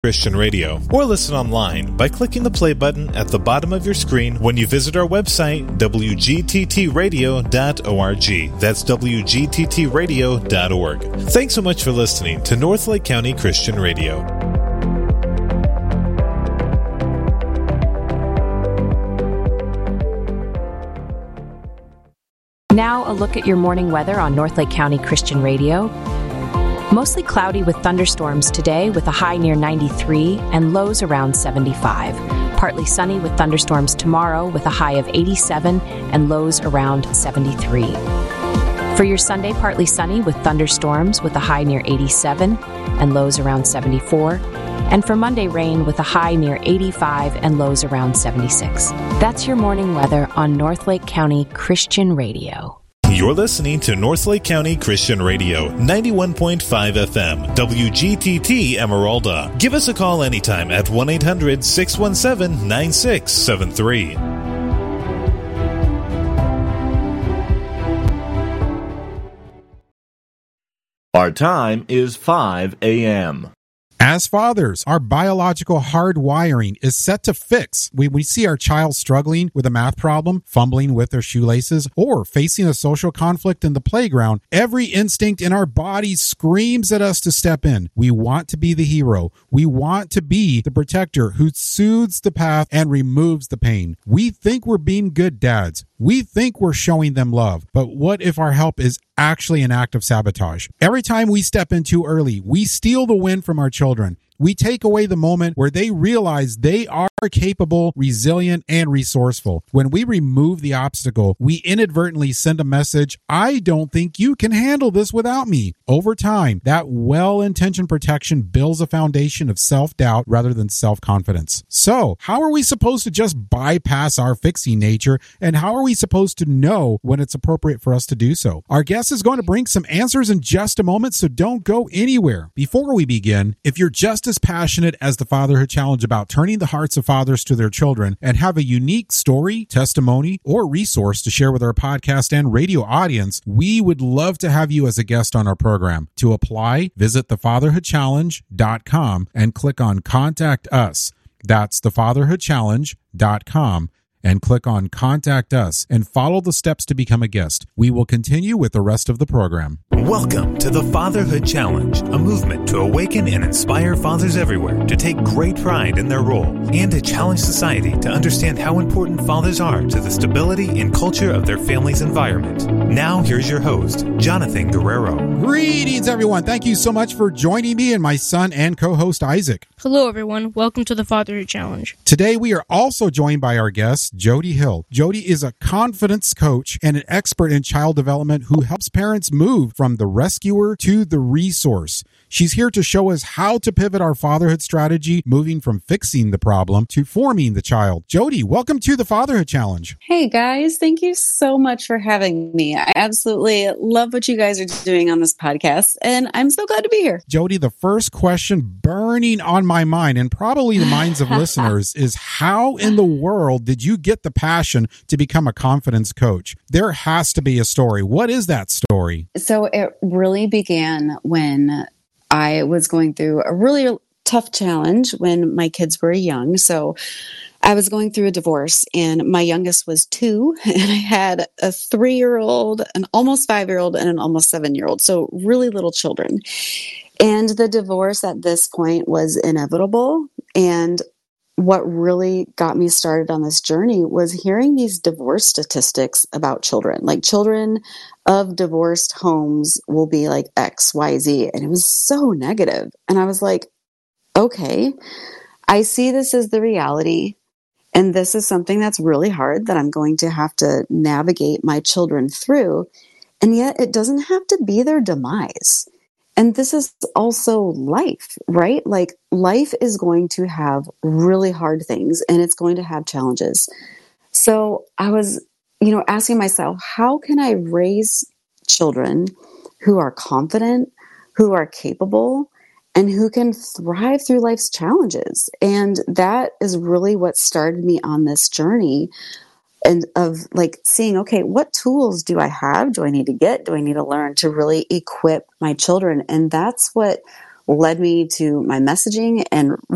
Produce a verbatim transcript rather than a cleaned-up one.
Christian Radio, or listen online by clicking the play button at the bottom of your screen when you visit our website, w g t t radio dot org. That's w g t t radio dot org. Thanks so much for listening to Northlake County Christian Radio. Now a look at your morning weather on Northlake County Christian Radio. Mostly cloudy with thunderstorms today with a high near ninety-three and lows around seventy-five. Partly sunny with thunderstorms tomorrow with a high of eighty-seven and lows around seventy-three. For your Sunday, partly sunny with thunderstorms with a high near eighty-seven and lows around seventy-four. And for Monday, rain with a high near eighty-five and lows around seventy-six. That's your morning weather on Northlake County Christian Radio. You're listening to Northlake County Christian Radio, ninety-one point five F M, W G T T Emeralda. Give us a call anytime at one eight hundred six one seven nine six seven three. Our time is five a.m. As fathers, our biological hardwiring is set to fix when we see our child struggling with a math problem, fumbling with their shoelaces, or facing a social conflict in the playground. Every instinct in our body screams at us to step in. We want to be the hero. We want to be the protector who soothes the path and removes the pain. We think we're being good dads. We think we're showing them love. But what if our help is actually an act of sabotage? Every time we step in too early, we steal the win from our children. We take away the moment where they realize they are capable, resilient, and resourceful. When we remove the obstacle, we inadvertently send a message, I don't think you can handle this without me. Over time, that well-intentioned protection builds a foundation of self-doubt rather than self-confidence. So, how are we supposed to just bypass our fixing nature, and how are we supposed to know when it's appropriate for us to do so? Our guest is going to bring some answers in just a moment, so don't go anywhere. Before we begin, if you're just as passionate as the Fatherhood Challenge about turning the hearts of fathers to their children and have a unique story, testimony, or resource to share with our podcast and radio audience, we would love to have you as a guest on our program. To apply, visit the fatherhood challenge dot com and click on Contact Us. That's the fatherhood challenge dot com. And click on Contact Us and follow the steps to become a guest. We will continue with the rest of the program. Welcome to the Fatherhood Challenge, a movement to awaken and inspire fathers everywhere to take great pride in their role and to challenge society to understand how important fathers are to the stability and culture of their family's environment. Now, here's your host, Jonathan Guerrero. Greetings, everyone. Thank you so much for joining me and my son and co-host, Isaac. Hello, everyone. Welcome to the Fatherhood Challenge. Today, we are also joined by our guest, Jody Hill. Jody is a confidence coach and an expert in child development who helps parents move from the rescuer to the resource. She's here to show us how to pivot our fatherhood strategy, moving from fixing the problem to forming the child. Jody, welcome to the Fatherhood Challenge. Hey guys, thank you so much for having me. I absolutely love what you guys are doing on this podcast, and I'm so glad to be here. Jody, the first question burning on my mind, and probably the minds of listeners, is how in the world did you get the passion to become a confidence coach? There has to be a story. What is that story? So it really began when I was going through a really tough challenge when my kids were young. So I was going through a divorce, and my youngest was two, and I had a three-year-old, an almost five-year-old, and an almost seven-year-old. So really little children. And the divorce at this point was inevitable. And what really got me started on this journey was hearing these divorce statistics about children. Like, children of divorced homes will be like X, Y, Z. And it was so negative. And I was like, okay, I see this as the reality. And this is something that's really hard that I'm going to have to navigate my children through. And yet it doesn't have to be their demise. And this is also life, right? Like, life is going to have really hard things, and it's going to have challenges. So I was, you know, asking myself, how can I raise children who are confident, who are capable, and who can thrive through life's challenges? And that is really what started me on this journey, and of like seeing, okay, what tools do I have? Do I need to get? Do I need to learn to really equip my children? And that's what led me to my messaging and